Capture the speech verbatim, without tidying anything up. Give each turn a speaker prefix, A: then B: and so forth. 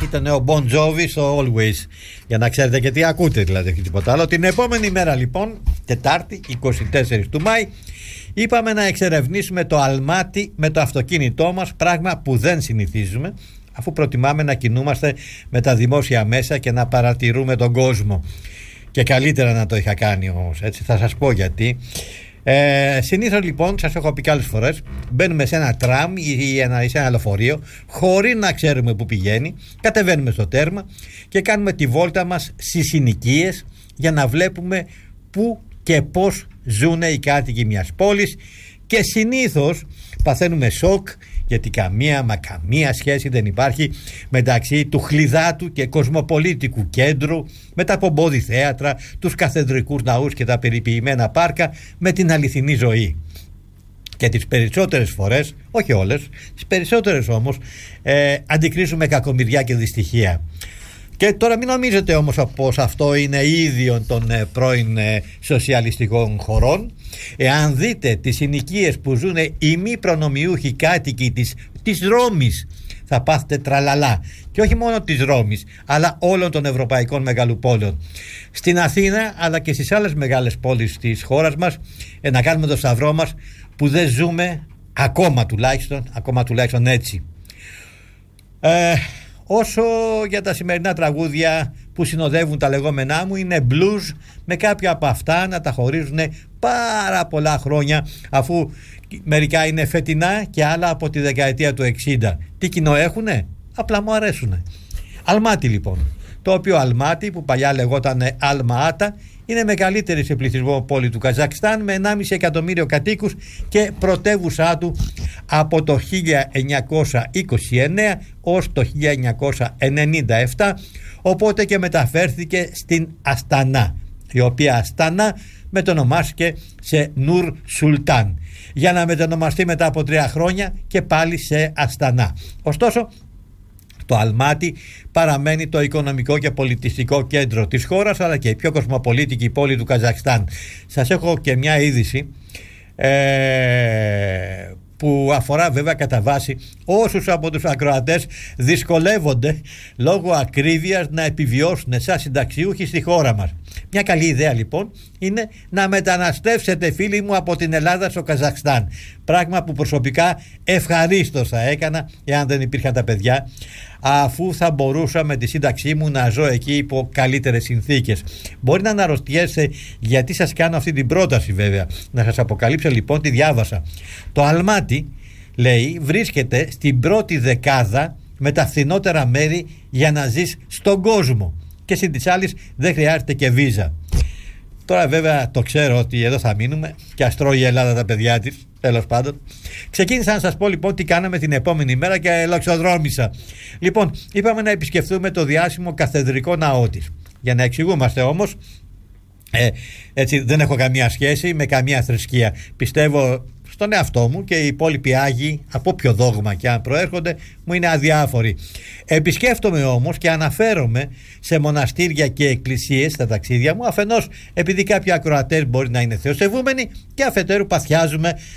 A: Ήταν ο Bon Jovi στο Always. Για να ξέρετε και τι ακούτε, δηλαδή, όχι τίποτα άλλο. Την επόμενη μέρα, λοιπόν, Τετάρτη, εικοστή τέταρτη του Μάη, είπαμε να εξερευνήσουμε το αλμάτι με το αυτοκίνητό μας, πράγμα που δεν συνηθίζουμε, αφού προτιμάμε να κινούμαστε με τα δημόσια μέσα και να παρατηρούμε τον κόσμο. Και καλύτερα να το είχα κάνει όμως, έτσι, θα σας πω γιατί. Ε, συνήθως, λοιπόν, σας έχω πει και άλλες φορές, μπαίνουμε σε ένα τραμ ή ένα, σε ένα λεωφορείο χωρίς να ξέρουμε που πηγαίνει, κατεβαίνουμε στο τέρμα και κάνουμε τη βόλτα μας στις συνοικίες για να βλέπουμε πού και πώς ζουν οι κάτοικοι μιας πόλης, και συνήθως παθαίνουμε σοκ, γιατί καμία μα καμία σχέση δεν υπάρχει μεταξύ του χλιδάτου και κοσμοπολίτικου κέντρου, με τα πομπόδι θέατρα, τους καθεδρικούς ναούς και τα περιποιημένα πάρκα, με την αληθινή ζωή. Και τις περισσότερες φορές, όχι όλες, τις περισσότερες όμως, ε, αντικρίζουμε κακομοιριά και δυστυχία. Και τώρα μην νομίζετε όμως πως αυτό είναι ίδιο των ε, πρώην ε, σοσιαλιστικών χωρών. Εάν δείτε τις συνοικίες που ζουν οι μη προνομιούχοι κάτοικοι της, της Ρώμης, θα πάθετε τραλαλά. Και όχι μόνο της Ρώμης, αλλά όλων των ευρωπαϊκών μεγαλοπόλεων. Στην Αθήνα, αλλά και στις άλλες μεγάλες πόλεις της χώρας μας, ε, να κάνουμε το σταυρό μας που δεν ζούμε ακόμα τουλάχιστον, ακόμα τουλάχιστον έτσι. Ε, Όσο για τα σημερινά τραγούδια που συνοδεύουν τα λεγόμενά μου, είναι blues, με κάποια από αυτά να τα χωρίζουν πάρα πολλά χρόνια, αφού μερικά είναι φετινά και άλλα από τη δεκαετία του εξήντα. Τι κοινό έχουνε? Απλά μου αρέσουνε. Αλμάτι, λοιπόν, το οποίο Αλμάτι, που παλιά λεγόταν Αλμαάτα, είναι μεγαλύτερη σε πληθυσμό πόλη του Καζακστάν, με ενάμιση εκατομμύριο κατοίκους και πρωτεύουσά του από το χίλια εννιακόσια είκοσι εννέα ως το χίλια εννιακόσια ενενήντα επτά, οπότε και μεταφέρθηκε στην Αστανά, η οποία Αστανά μετονομάστηκε σε Νούρ Σουλτάν, για να μετονομαστεί μετά από τρία χρόνια και πάλι σε Αστανά. Ωστόσο, το Αλμάτι παραμένει το οικονομικό και πολιτιστικό κέντρο της χώρας, αλλά και η πιο κοσμοπολίτικη πόλη του Καζακστάν. Σας έχω και μια είδηση ε, που αφορά βέβαια κατά βάση όσους από τους ακροατές δυσκολεύονται λόγω ακρίβειας να επιβιώσουν σαν συνταξιούχοι στη χώρα μας. Μια καλή ιδέα, λοιπόν, είναι να μεταναστεύσετε, φίλοι μου, από την Ελλάδα στο Καζακστάν. Πράγμα που προσωπικά ευχαρίστως θα έκανα εάν δεν υπήρχαν τα παιδιά, αφού θα μπορούσα με τη σύνταξή μου να ζω εκεί υπό καλύτερες συνθήκες. Μπορεί να αναρωτιέσαι γιατί σας κάνω αυτή την πρόταση, βέβαια. Να σας αποκαλύψω, λοιπόν, τι διάβασα. Το Αλμάτι, λέει, βρίσκεται στην πρώτη δεκάδα με τα φθηνότερα μέρη για να ζεις στον κόσμο, και συν της άλλης δεν χρειάζεται και βίζα. Τώρα βέβαια το ξέρω ότι εδώ θα μείνουμε και ας τρώει η Ελλάδα τα παιδιά της, τέλος πάντων. Ξεκίνησα να σας πω, λοιπόν, τι κάναμε την επόμενη μέρα και λοξοδρόμησα. Λοιπόν, είπαμε να επισκεφθούμε το διάσημο καθεδρικό ναό της. Για να εξηγούμαστε όμως, ε, έτσι, δεν έχω καμία σχέση με καμία θρησκεία. Πιστεύω στον εαυτό μου και οι υπόλοιποι Άγιοι, από ποιο δόγμα και αν προέρχονται, μου είναι αδιάφοροι. Επισκέφτομαι όμως και αναφέρομαι σε μοναστήρια και εκκλησίες στα ταξίδια μου, αφενός επειδή κάποιοι ακροατές μπορεί να είναι θεοσεβούμενοι, και αφετέρου παθιάζουμε